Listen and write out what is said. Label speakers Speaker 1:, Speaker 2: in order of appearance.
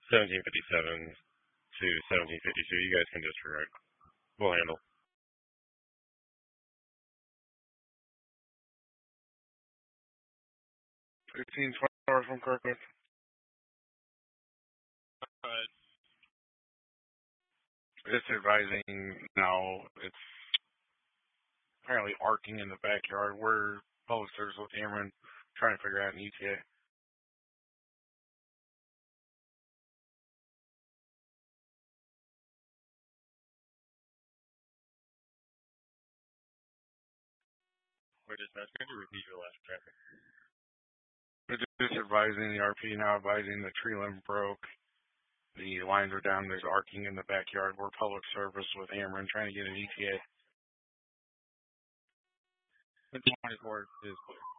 Speaker 1: 1757 to 1752. You guys can disregard. We'll handle.
Speaker 2: 15 from Kirkwood. It's advising now. It's apparently arcing in the backyard. We're public service with Ameren trying to figure out an ETA.
Speaker 1: We're just going to repeat your last traffic.
Speaker 2: We're just advising the RP now, advising the tree limb broke. The lines are down. There's arcing in the backyard. We're public service with Ameren trying to get an ETA.
Speaker 1: 24 is clear.